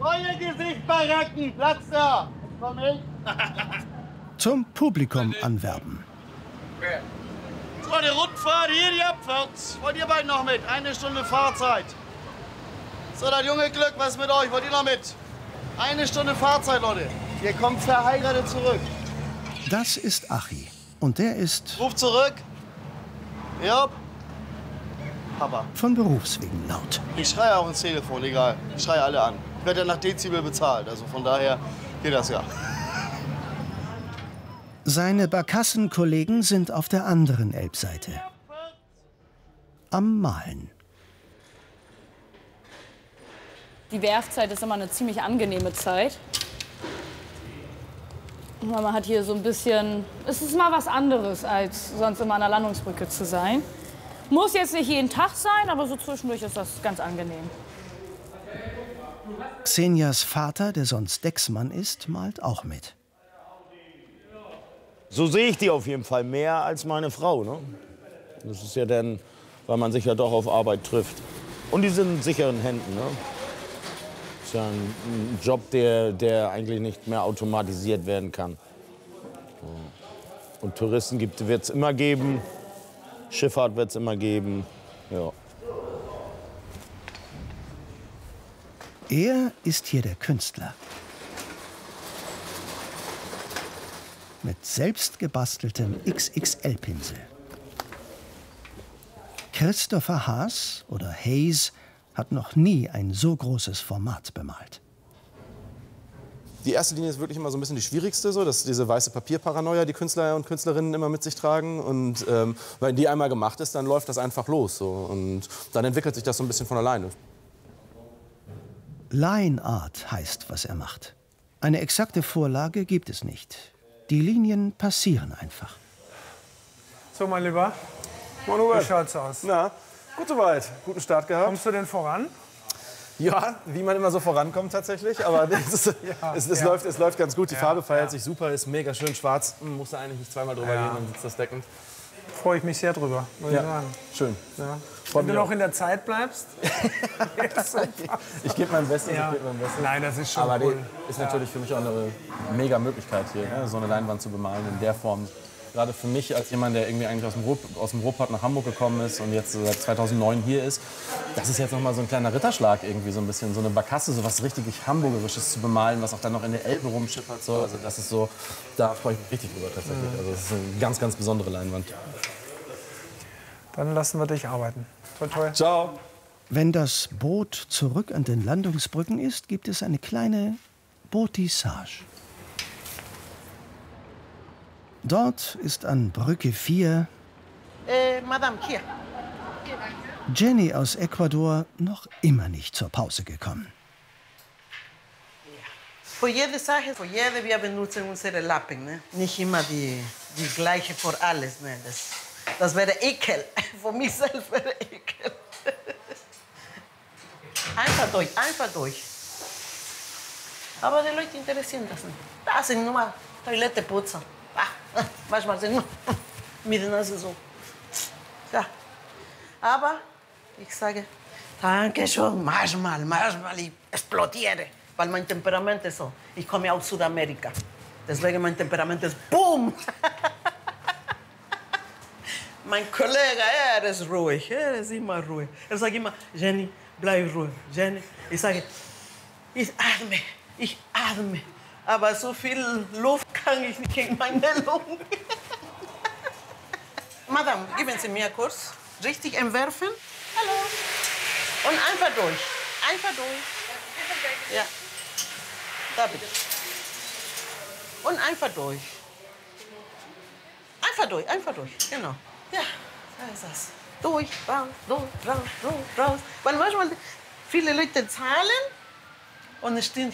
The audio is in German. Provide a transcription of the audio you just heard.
Euer Gesicht baracken, Platz da. Komm hin. Zum Publikum anwerben. So, die Rundfahrt, hier die Abfahrt. Wollt ihr beiden noch mit? 1 Stunde Fahrzeit. So, das junge Glück, was ist mit euch? Wollt ihr noch mit? 1 Stunde Fahrzeit, Leute. Ihr kommt verheiratet zurück. Das ist Achi. Und der ist Ruf zurück. Ja. Papa. von Berufswegen laut. Ich schreie auch ins Telefon, egal. Ich schreie alle an. Ich werde ja nach Dezibel bezahlt, also von daher geht das ja. Seine Barkassenkollegen sind auf der anderen Elbseite. Am Malen. Die Werfzeit ist immer eine ziemlich angenehme Zeit. Man hat hier so ein bisschen, es ist mal was anderes, als sonst immer an der Landungsbrücke zu sein. Muss jetzt nicht jeden Tag sein, aber so zwischendurch ist das ganz angenehm. Xenias Vater, der sonst Decksmann ist, malt auch mit. So sehe ich die auf jeden Fall mehr als meine Frau. Ne? Das ist ja dann, weil man sich ja doch auf Arbeit trifft. Und die sind in sicheren Händen. Ne? Das ist ja ein Job, der eigentlich nicht mehr automatisiert werden kann. Und Touristen wird es immer geben, Schifffahrt wird es immer geben. Ja. Er ist hier der Künstler. Mit selbst gebasteltem XXL-Pinsel. Christopher Haas oder Hayes hat noch nie ein so großes Format bemalt. Die erste Linie ist wirklich immer so ein bisschen die schwierigste, so, das ist diese weiße Papierparanoia, die Künstler und Künstlerinnen immer mit sich tragen. Und wenn die einmal gemacht ist, dann läuft das einfach los. So. Und dann entwickelt sich das so ein bisschen von alleine. Line Art heißt, was er macht. Eine exakte Vorlage gibt es nicht. Die Linien passieren einfach. So, mein Lieber, Moin, Hubert. wie schaut's aus? Na, gut soweit. Guten Start gehabt. Kommst du denn voran? Ja, wie man immer so vorankommt tatsächlich. Aber es läuft ganz gut. Die Farbe verhält sich super, ist mega schön schwarz. Musst du eigentlich nicht zweimal drüber gehen, dann sitzt das deckend. Freue ich mich sehr drüber, muss ich sagen. Schön. Ja. Wenn du noch in der Zeit bleibst. Ich gebe mein Bestes. Ja. Ich geb mein Bestes. Nein, das ist schon Aber cool. die ist natürlich für mich auch eine mega Möglichkeit hier, ne? So eine Leinwand zu bemalen in der Form. Gerade für mich als jemand, der irgendwie eigentlich aus dem Ruhrpott nach Hamburg gekommen ist und jetzt seit 2009 hier ist, das ist jetzt noch mal so ein kleiner Ritterschlag irgendwie, so ein bisschen so eine Barkasse, so was richtig Hamburgerisches zu bemalen, was auch dann noch in der Elbe rumschippert. So. Also das ist so, da freue ich mich richtig drüber tatsächlich. Also das ist eine ganz, ganz besondere Leinwand. Dann lassen wir dich arbeiten. Toi, toi. Ciao. Wenn das Boot zurück an den Landungsbrücken ist, gibt es eine kleine Bootissage. Dort ist an Brücke 4 Madame, hier. Jenny aus Ecuador noch immer nicht zur Pause gekommen. Für jede Sache, für jede, wir benutzen unsere Lappen. Ne? Nicht immer die gleiche für alles. Ne? Das wäre Ekel. Für mich selbst wäre Ekel. Einfach durch, einfach durch. Aber die Leute interessieren das nicht. Das sind nur Toilette putzen. Manchmal sind nur mit der Nase so. Ja. Aber ich sage, danke schon. Manchmal ich explodiere. Weil mein Temperament ist so. Ich komme aus Südamerika. Deswegen mein Temperament ist BOOM! Mein Kollege, er ist ruhig. Er ist immer ruhig. Er sagt immer, Jenny, bleib ruhig. Jenny. Ich sage, ich atme. Aber so viel Luft kann ich nicht in meine Lungen. Madame, geben Sie mir kurz. Richtig entwerfen. Hallo. Und einfach durch. Einfach durch. Ja. Da bitte. Und einfach durch. Einfach durch. Genau. Ja, da ist das. Durch, raus. Weil manchmal viele Leute zahlen und es stehen